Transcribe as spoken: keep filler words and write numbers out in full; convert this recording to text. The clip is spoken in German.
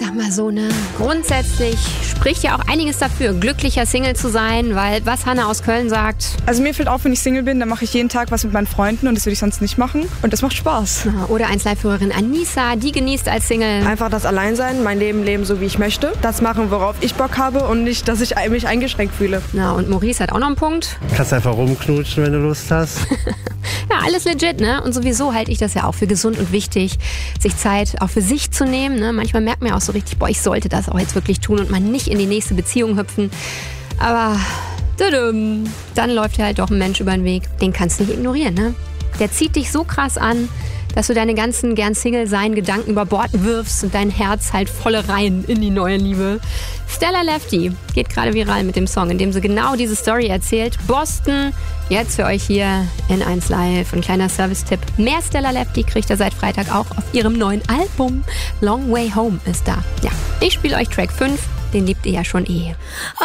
sag mal so, ne? Grundsätzlich spricht ja auch einiges dafür, glücklicher Single zu sein, weil was Hannah aus Köln sagt. Also mir fällt auf, wenn ich Single bin, dann mache ich jeden Tag was mit meinen Freunden und das würde ich sonst nicht machen. Und das macht Spaß. Oder eins Live-Hörerin Anissa, die genießt als Single. Einfach das Alleinsein, mein Leben leben, so wie ich möchte. Das machen, worauf ich Bock habe und nicht, dass ich mich eingeschränkt fühle. Na, und Maurice hat auch noch einen Punkt. Kannst einfach rumknutschen, wenn du Lust hast. Ja, alles legit, ne? Und sowieso halte ich das ja auch für gesund und wichtig, sich Zeit auch für sich zu nehmen, ne? Manchmal merkt man ja auch so richtig, boah, ich sollte das auch jetzt wirklich tun und mal nicht in die nächste Beziehung hüpfen. Aber dann läuft dir halt doch ein Mensch über den Weg. Den kannst du nicht ignorieren, ne? Der zieht dich so krass an, dass du deine ganzen gern Single-sein Gedanken über Bord wirfst und dein Herz halt volle rein in die neue Liebe. Stella Lefty geht gerade viral mit dem Song, in dem sie genau diese Story erzählt. Boston, jetzt für euch hier in eins Live. Ein kleiner Service-Tipp. Mehr Stella Lefty kriegt ihr seit Freitag auch auf ihrem neuen Album. Long Way Home ist da. Ja, ich spiele euch Track fünf, den liebt ihr ja schon eh.